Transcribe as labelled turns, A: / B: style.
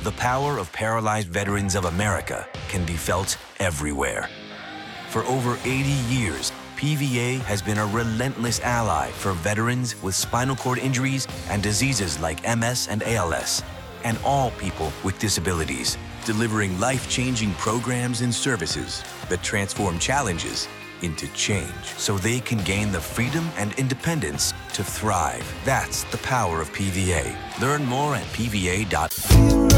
A: The power of Paralyzed Veterans of America can be felt everywhere. For over 80 years, PVA has been a relentless ally for veterans with spinal cord injuries and diseases like MS and ALS, and all people with disabilities, delivering life-changing programs and services that transform challenges into change so they can gain the freedom and independence to thrive. That's the power of PVA. Learn more at pva.org.